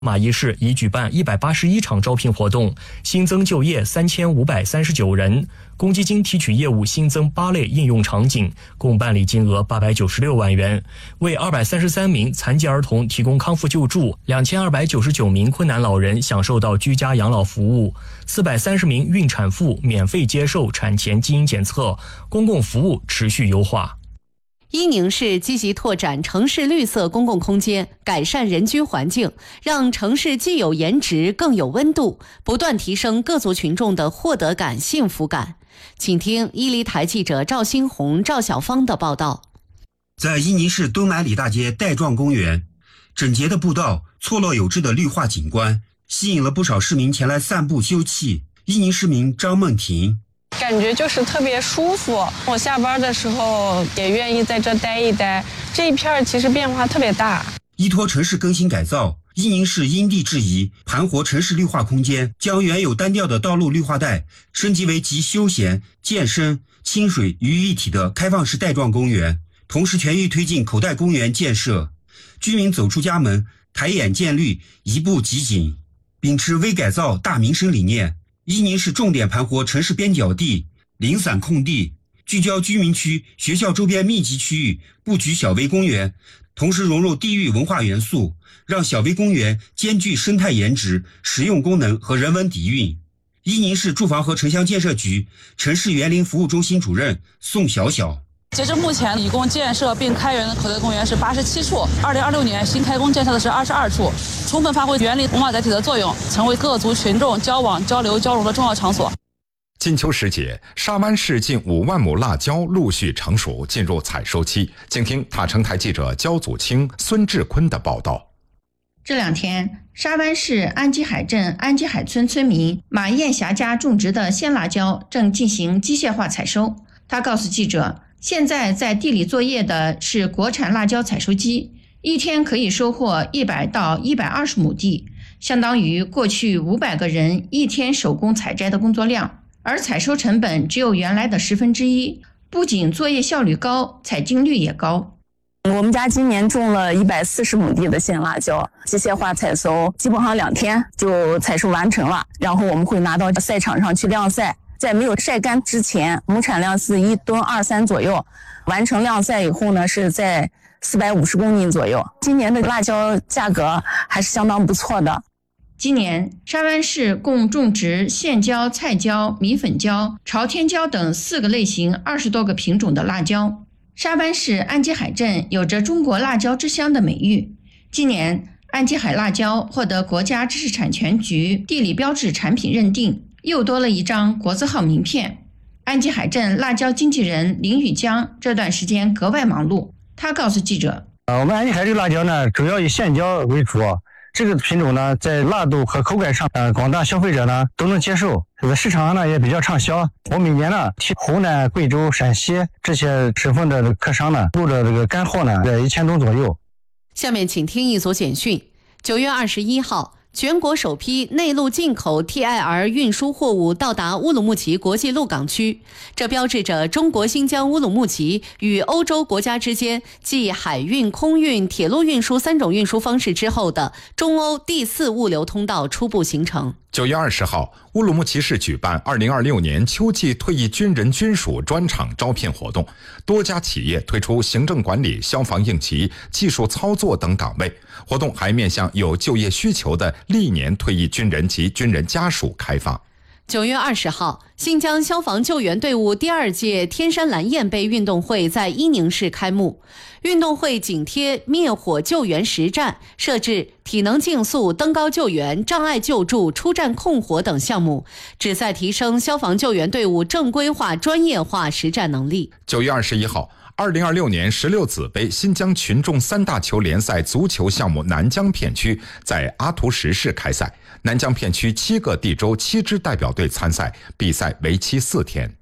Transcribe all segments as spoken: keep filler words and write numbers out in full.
马一市已举办一百八十一场招聘活动，新增就业三千五百三十九人，公积金提取业务新增八类应用场景，共办理金额八百九十六万元，为二百三十三名残疾儿童提供康复救助，两千二百九十九名困难老人享受到居家养老服务，四百三十名孕产妇免费接受产前基因检测，公共服务持续优化。 伊宁市积极拓展城市绿色公共空间，改善人居环境，让城市既有颜值更有温度，不断提升各族群众的获得感、幸福感。请听伊犁台记者赵新红、赵小芳的报道。 在伊宁市东南里大街带状公园，整洁的步道、错落有致的绿化景观，吸引了不少市民前来散步休憩。伊宁市民张梦婷。 感觉就是特别舒服，我下班的时候也愿意在这待一待。这一片其实变化特别大。 依托城市更新改造，伊宁市因地制宜，盘活城市绿化空间，将原有单调的道路绿化带升级为集休闲、健身、清水于一体的开放式带状公园，同时全域推进口袋公园建设。居民走出家门，抬眼见绿，一步即景。秉持微改造大民生理念，伊宁市重点盘活城市边角地、零散空地，聚焦居民区、学校周边密集区域，布局小微公园，同时融入地域文化元素，让小微公园兼具生态颜值、实用功能和人文底蕴。伊宁市住房和城乡建设局城市园林服务中心主任宋晓晓。 截至目前，一共建设并开园的口袋公园是八十七处，二零二六年新开工建设的是二十二处，充分发挥园林文化载体的作用，成为各族群众交往、交流、交融的重要场所。 金秋时节，沙湾市近五万亩辣椒陆续成熟，进入采收期。请听塔城台记者焦祖清、孙志坤的报道。 这两天，沙湾市安基海镇安基海村村民马艳霞家种植的鲜辣椒正进行机械化采收。他告诉记者，现在在地里作业的是国产辣椒采收机，一天可以收获一百到一百二十亩地，相当于过去五百个人一天手工采摘的工作量，而采收成本只有原来的十分之一，不仅作业效率高，采精率也高。 我们家今年种了一百四十亩地的鲜辣椒，机械化采收，基本上两天就采收完成了，然后我们会拿到晒场上去晾晒。在没有晒干之前，亩产量是一吨二三左右，完成晾晒以后呢，是在四百五十公斤左右。今年的辣椒价格还是相当不错的。 今年沙湾市共种植线椒、菜椒、米粉椒、朝天椒等四个类型二十多个品种的辣椒。沙湾市安基海镇有着中国辣椒之乡的美誉，今年安基海辣椒获得国家知识产权局地理标志产品认定，又多了一张国字号名片。安基海镇辣椒经纪人林宇江这段时间格外忙碌，他告诉记者， 呃，我们安基海这个辣椒呢，主要以线椒为主，这个品种呢，在辣度和口感上，呃，广大消费者呢都能接受，这个市场上呢也比较畅销。我每年呢替湖南、贵州、陕西这些省份的客商呢入的这个干货呢在一千吨左右。 下面请听一组简讯。九月二十一号。全国首批内陆进口 T I R 运输货物到达乌鲁木齐国际陆港区，这标志着中国新疆乌鲁木齐与欧洲国家之间继海运、空运、铁路运输三种运输方式之后的中欧第四物流通道初步形成。 九月二十号，乌鲁木齐市举办二零二六年秋季退役军人军属专场招聘活动，多家企业推出行政管理、消防应急、技术操作等岗位。活动还面向有就业需求的历年退役军人及军人家属开放。 九月二十号，新疆消防救援队伍第二届天山蓝焰杯运动会在伊宁市开幕。运动会紧贴灭火救援实战，设置体能竞速、登高救援、障碍救助、出战控火等项目，旨在提升消防救援队伍正规化、专业化实战能力。 九月二十一号，二零二六年十六子杯新疆群众三大球联赛足球项目南疆片区在阿图什市开赛，南疆片区七个地州七支代表队参赛，比赛为期四天。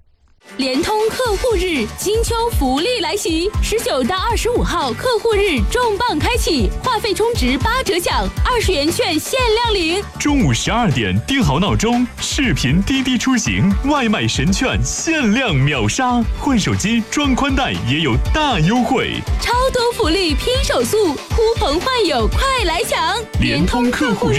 联通客户日金秋福利来袭，十九到二十五号客户日重磅开启，话费充值八折享，二十元券限量领。 中午十二点定好闹钟，视频滴滴出行外卖神券限量秒杀，换手机装宽带也有大优惠， 超多福利拼手速，呼朋唤友快来抢！ 联通客户